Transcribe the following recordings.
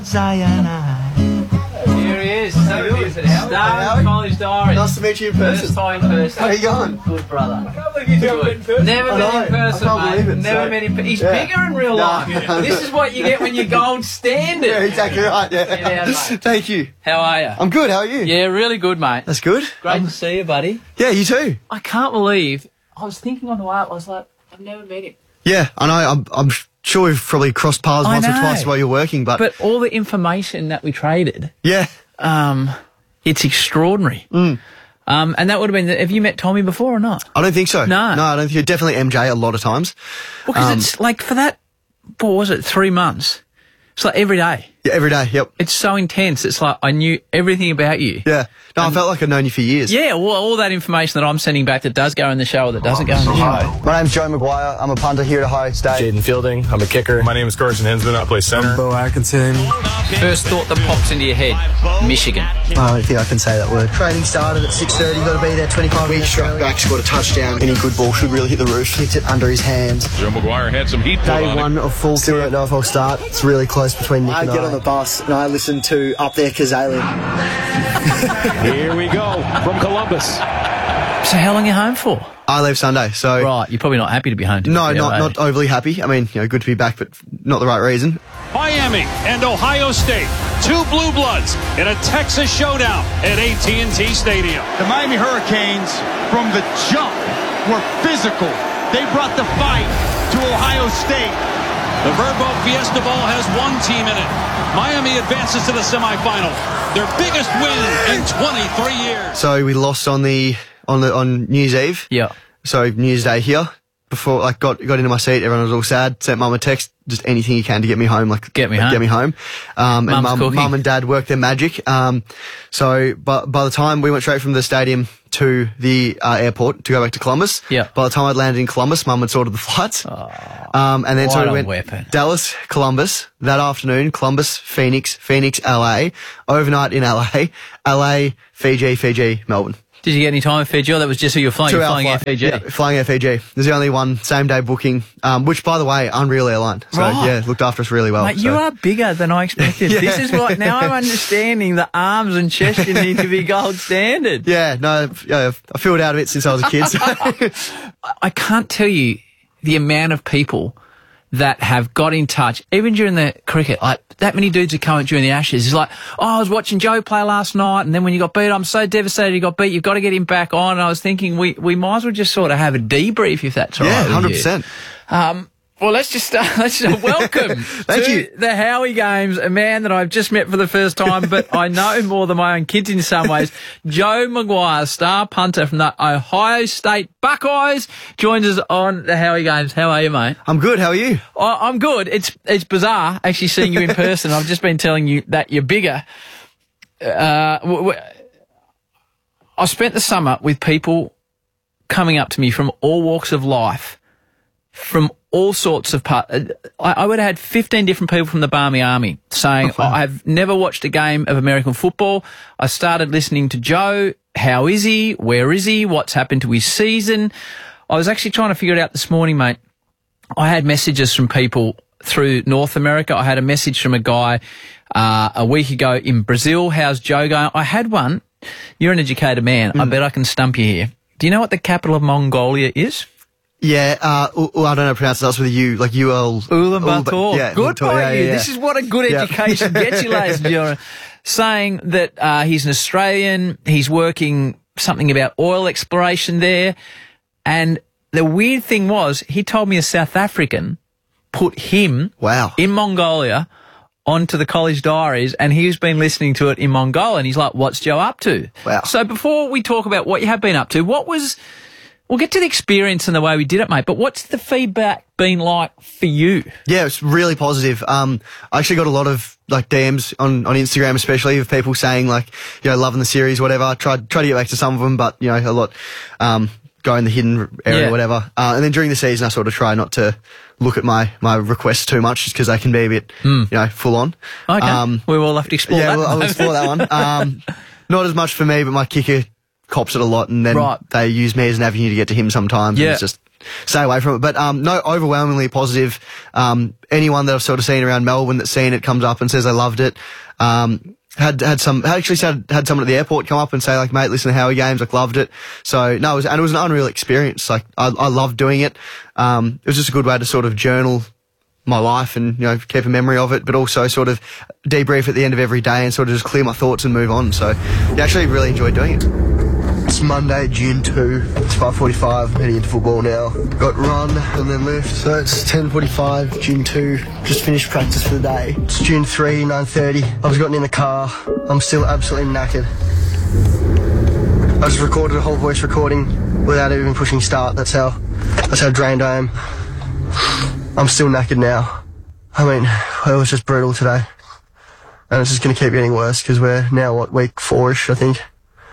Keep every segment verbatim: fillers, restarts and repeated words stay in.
Cyanide. Here he is. So good. Star College Diaries. Nice to meet you in person. First time in person. How are you going? Good, brother. I can't believe you two met in person. Never I met know. in person, I can't mate. believe it, Never so- met in person. He's Yeah. bigger in real No. life. This is what you get when you're gold standard. Yeah, exactly right. Yeah. Get out, mate. Thank you. How are you? I'm good. How are you? Yeah, really good, mate. That's good. Great Um, to see you, buddy. yeah, you too. I can't believe. I was thinking on the way up, I was like, I've never met him. Yeah, I know. I'm, I'm sure we've probably crossed paths I once or know. twice while you're working, but, But all the information that we traded, yeah. um, it's extraordinary. Mm. Um, and that would have been. Have you met Tommy before or not? I don't think so. No. No, I don't think you're definitely M J a lot of times. Well, because Um, it's like for that. What was it? Three months. It's like every day. Yeah, every day. Yep. It's so intense. It's like I knew everything about you. Yeah. No, I felt like I'd known you for years. Yeah, all, all that information that I'm sending back that does go in the show or that doesn't go in the show. My name's Joe Maguire. I'm a punter here at Ohio State. Jaden Fielding. I'm a kicker. My name is Carson Hensman. I play center. Bo Atkinson. First thought that pops into your head, Michigan. I don't think I can say that word. Training started at six thirty. Got to be there twenty-five minutes. Struck back, scored a touchdown. Any good ball should really hit the roof. Kicked it under his hands. Joe Maguire had some heat put Day on one him. of full Still don't know if I'll start. It's really close between Nick I and I. get on the bus and I listen to Up There Kazalian. Here we go from Columbus. So how long are you home for? I leave Sunday, so Right, you're probably not happy to be home. To be no, fair, not eh? not overly happy. I mean, you know, good to be back, but not the right reason. Miami and Ohio State, two blue bloods in a Texas showdown at A T and T Stadium. The Miami Hurricanes, from the jump, were physical. They brought the fight to Ohio State. The Verbo Fiesta Bowl has one team in it. Miami advances to the semifinal, their biggest win in twenty-three years. So we lost on the on the on New Year's Eve. Yeah. So New Year's Day here. Before like got got into my seat, everyone was all sad. Sent mum a text, just anything you can to get me home. Like Get me like, home. Get me home. Um, and Mum's mum, cooking. mum and dad worked their magic. Um, so by by the time we went straight from the stadium to the uh, airport to go back to Columbus. Yeah. By the time I'd landed in Columbus, mum had sorted the flights. um, and then so what we a went weapon. Dallas, Columbus that afternoon. Columbus, Phoenix, Phoenix, L A. Overnight in L A. L A, Fiji, Fiji, Melbourne. Did you get any time at Fiji? Or that was just who you were flying. You're flying Air Fiji. Yeah, flying Air Fiji. There's the only one same day booking, um, which by the way, Unreal Airline. So Right. yeah, looked after us really well. Mate, so. you are bigger than I expected. Yeah. This is what now I'm understanding. The arms and chest you need to be gold standard. Yeah, no, yeah, I filled out of it since I was a kid. So. I can't tell you the amount of people that have got in touch, even during the cricket. Like that many dudes have come out during the Ashes. It's like, oh, I was watching Joe play last night, and then when you got beat, I'm so devastated you got beat. You've got to get him back on. And I was thinking we we might as well just sort of have a debrief if that's all Yeah, right. with hundred you. percent. Um, well, let's just start. Let's just welcome Thank to you. the Howie Games, a man that I've just met for the first time, but I know more than my own kids in some ways. Joe Maguire, star punter from the Ohio State Buckeyes, joins us on the Howie Games. How are you, mate? I'm good. How are you? Oh, I'm good. It's it's bizarre actually seeing you in person. I've just been telling you that you're bigger. Uh, w- w- I spent the summer with people coming up to me from all walks of life, from all sorts of part. I, I would have had fifteen different people from the Barmy Army saying, Oh, wow. I've never watched a game of American football. I started listening to Joe. How is he? Where is he? What's happened to his season? I was actually trying to figure it out this morning, mate. I had messages from people through North America. I had a message from a guy uh, a week ago in Brazil. How's Joe going? I had one. You're an educated man. I bet I can stump you here. Do you know what the capital of Mongolia is? Yeah. Uh, u- u- I don't know how to pronounce it. That's with a U, like U L. Ulaanbaatar. Yeah, Good Ulaanbaatar, by yeah, you. yeah, yeah. This is what a good Yeah. education gets you, ladies and gentlemen. Saying that uh, he's an Australian, he's working something about oil exploration there, and the weird thing was he told me a South African put him Wow. in Mongolia onto the College Diaries, and he's been listening to it in Mongolia, and he's like, what's Joe up to? Wow. So before we talk about what you have been up to, what was... We'll get to the experience and the way we did it, mate, but what's the feedback been like for you? Yeah, it's really positive. Um, I actually got a lot of like D Ms on, on Instagram, especially of people saying like, you know, loving the series, whatever. I tried, tried to get back to some of them, but you know, a lot, um, go in the hidden area, Yeah. whatever. Uh, and then during the season, I sort of try not to look at my, my requests too much just because they can be a bit, you know, full on. Okay, Um, we will have to explore yeah, that. well, I'll explore that one. Um, not as much for me, but my kicker cops it a lot, and then Right. they use me as an avenue to get to him sometimes. Yeah. And it's just stay away from it. But um, no, overwhelmingly positive. Um, anyone that I've sort of seen around Melbourne that's seen it comes up and says they loved it. Um, had had some had actually had, had someone at the airport come up and say like, mate, listen to Howie games, like loved it. So no, it was, and it was an unreal experience. Like I, I loved doing it. Um, it was just a good way to sort of journal my life and, you know, keep a memory of it, but also sort of debrief at the end of every day and sort of just clear my thoughts and move on. So yeah, actually really enjoyed doing it. It's Monday, June second. It's five forty-five, heading into football now. Got run and then lift. So it's ten forty-five, June second. Just finished practice for the day. It's June third, nine thirty. I was gotten in the car. I'm still absolutely knackered. I just recorded a whole voice recording without even pushing start. That's how, that's how drained I am. I'm still knackered now. I mean, it was just brutal today. And it's just going to keep getting worse because we're now, what, week four-ish, I think.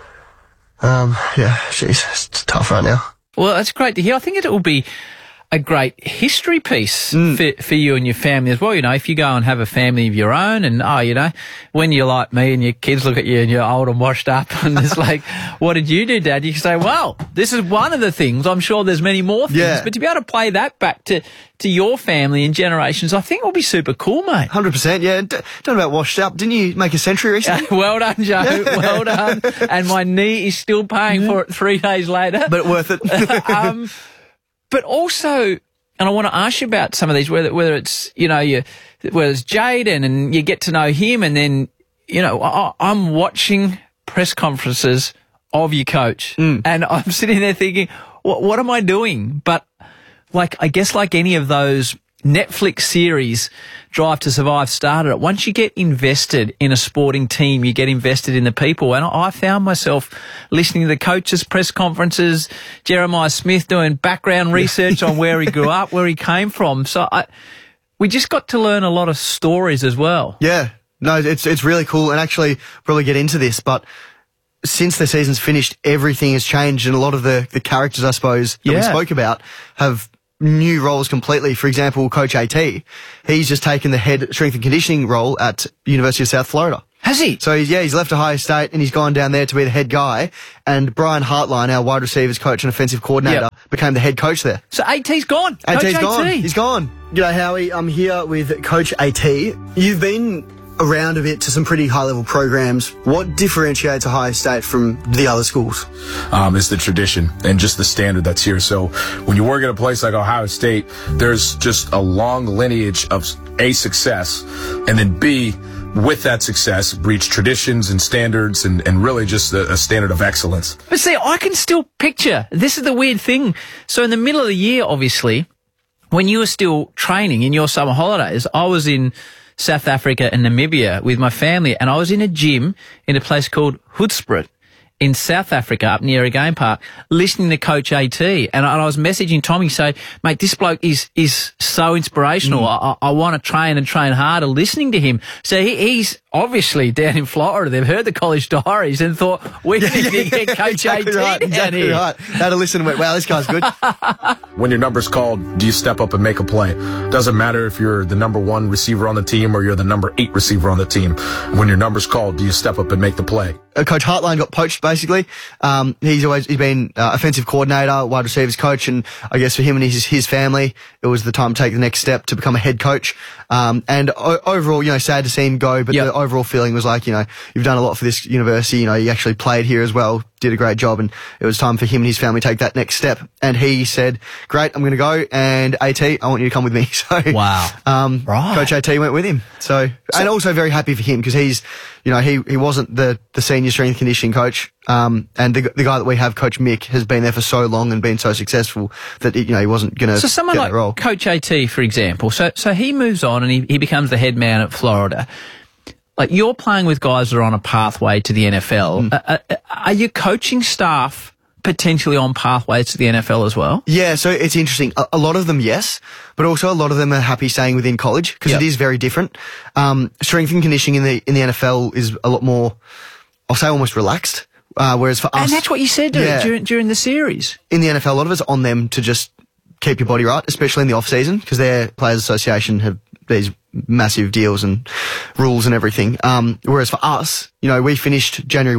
Um, yeah, jeez, it's tough right now. Well, that's great to hear. I think it will be a great history piece mm. for, for you and your family as well. You know, if you go and have a family of your own and, oh, you know, when you're like me and your kids look at you and you're old and washed up and it's like, what did you do, Dad? You can say, well, this is one of the things. I'm sure there's many more things. Yeah. But to be able to play that back to, to your family and generations, I think will be super cool, mate. one hundred percent, yeah. D- don't know about washed up. Didn't you make a century recently? Well done, Joe. Yeah. Well done. And my knee is still paying for it three days later. But worth it. um, But also, and I want to ask you about some of these, whether whether it's, you know, you, whether it's Jaden and you get to know him and then, you know, I, I'm watching press conferences of your coach mm. and I'm sitting there thinking, what, what am I doing? But like, I guess like any of those Netflix series, Drive to Survive started it. Once you get invested in a sporting team, you get invested in the people. And I found myself listening to the coaches' press conferences, Jeremiah Smith doing background research on where he grew up, where he came from. So I, we just got to learn a lot of stories as well. Yeah, no, it's it's really cool. And actually, probably get into this, but since the season's finished, everything has changed, and a lot of the, the characters, I suppose, that yeah. we spoke about have new roles completely. For example, Coach AT, he's just taken the head strength and conditioning role at University of South Florida. Has he? So, yeah, he's left Ohio State and he's gone down there to be the head guy. And Brian Hartline, our wide receivers coach and offensive coordinator, yep. became the head coach there. So AT's gone. AT's Coach gone. AT. He's gone. G'day, Howie. I'm here with Coach AT. You've been around a bit to some pretty high-level programs. What differentiates Ohio State from the other schools? Um, it's the tradition and just the standard that's here. So when you work at a place like Ohio State, there's just a long lineage of A, success, and then B, with that success, breach traditions and standards and, and really just a, a standard of excellence. But see, I can still picture, this is the weird thing. So in the middle of the year, obviously, when you were still training in your summer holidays, I was in South Africa and Namibia with my family, and I was in a gym in a place called Hoedspruit in South Africa up near a game park listening to Coach AT, and I, and I was messaging Tommy saying, mate, this bloke is is so inspirational. Mm. I, I want to train and train harder listening to him. So he, he's obviously down in Florida. They've heard the college diaries and thought, we need to get Coach exactly AT right, down exactly here. right. Had to listen and went, wow, this guy's good. When your number's called, do you step up and make a play? Doesn't matter if you're the number one receiver on the team or you're the number eight receiver on the team. When your number's called, do you step up and make the play? Uh, Coach Hartline got poached, basically. Um, he's always he's been uh, offensive coordinator, wide receivers coach, and I guess for him and his his family, it was the time to take the next step to become a head coach. Um, and o- overall, you know, sad to see him go, but yep. the overall feeling was like, you know, you've done a lot for this university. You know, you actually played here as well, did a great job, and it was time for him and his family to take that next step. And he said, "Great, I'm going to go." And AT, I want you to come with me. So wow, um, right. Coach AT went with him. So, so and also very happy for him because he's, you know, he he wasn't the the senior strength and conditioning coach. Um, and the the guy that we have, Coach Mick, has been there for so long and been so successful that you know he wasn't going to. So someone get like that role. Coach AT, for example, so so he moves on and he he becomes the head man at Florida. Like, you're playing with guys that are on a pathway to the N F L. Mm. Uh, uh, are your coaching staff potentially on pathways to the N F L as well? Yeah, so it's interesting. A, a lot of them, yes, but also a lot of them are happy staying within college because yep. it is very different. Um, strength and conditioning in the in the N F L is a lot more, I'll say, almost relaxed. Uh, whereas for us, and that's what you said yeah, during during the series. In the N F L, a lot of it's on them to just keep your body right, especially in the off season because their Players Association have these massive deals and rules and everything. Um, whereas for us, you know, we finished January first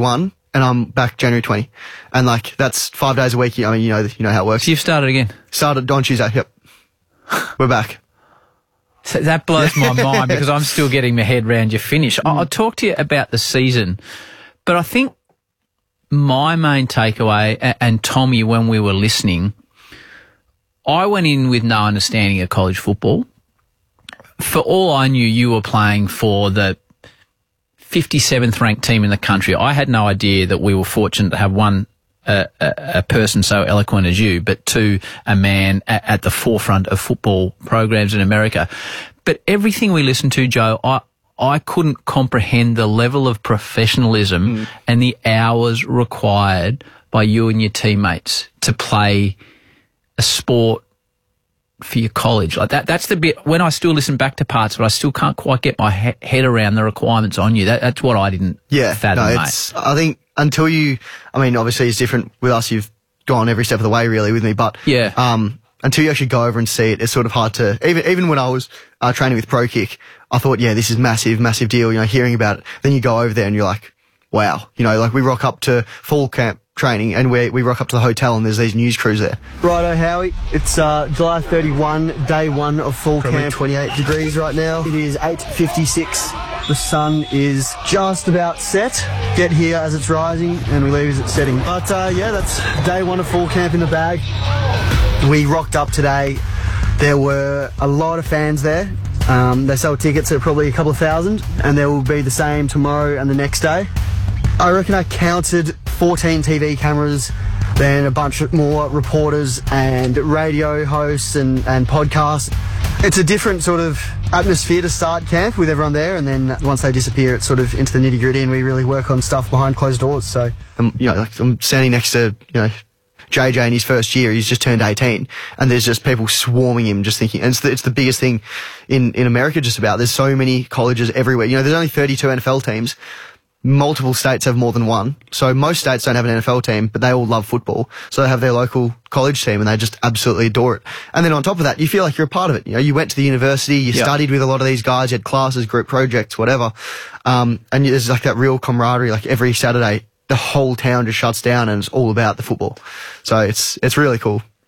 and I'm back January twentieth. And like, that's five days a week. I mean, you know, you know how it works. So you've started again? Started on Tuesday. Yep. We're back. So that blows my mind because I'm still getting my head around your finish. I'll talk to you about the season, but I think my main takeaway, and Tommy, when we were listening, I went in with no understanding of college football. For all I knew, you were playing for the fifty-seventh ranked team in the country. I had no idea that we were fortunate to have one uh, a, a person so eloquent as you, but two, a man at, at the forefront of football programs in America. But everything we listened to, Joe, I I couldn't comprehend the level of professionalism mm. and the hours required by you and your teammates to play a sport for your college. Like that, that's the bit when I still listen back to parts, but I still can't quite get my he- head around the requirements on you. That, that's what I didn't yeah, fathom, no, mate. it's, I think until you, I mean, obviously it's different with us. You've gone every step of the way really with me, but yeah. um, until you actually go over and see it, it's sort of hard to, even, even when I was uh, training with Pro Kick, I thought, yeah, this is massive, massive deal, you know, hearing about it. Then you go over there and you're like, wow, you know, like we rock up to fall camp training and we we rock up to the hotel and there's these news crews there. Righto, Howie. It's uh, July thirty-first, day one of fall Probably camp. twenty-eight degrees right now. It is eight fifty-six. The sun is just about set. Get here as it's rising and we leave as it's setting. But uh, yeah, that's day one of fall camp in the bag. We rocked up today. There were a lot of fans there. Um, they sell tickets at probably a couple of thousand, and there will be the same tomorrow and the next day. I reckon I counted fourteen T V cameras, then a bunch of more reporters and radio hosts and, and podcasts. It's a different sort of atmosphere to start camp with everyone there, and then once they disappear, it's sort of into the nitty gritty, and we really work on stuff behind closed doors. So, um, you know, like I'm standing next to, you know, J J in his first year. He's just turned eighteen, and there's just people swarming him, just thinking. And it's the, it's the biggest thing in in America. Just about there's so many colleges everywhere. You know, there's only thirty-two N F L teams. Multiple states have more than one. So most states don't have an N F L team, but they all love football. So they have their local college team and they just absolutely adore it. And then on top of that, you feel like you're a part of it. You know, you went to the university, you yep. studied with a lot of these guys, you had classes, group projects, whatever. Um, and there's like that real camaraderie. Like every Saturday, the whole town just shuts down and it's all about the football. So it's, it's really cool.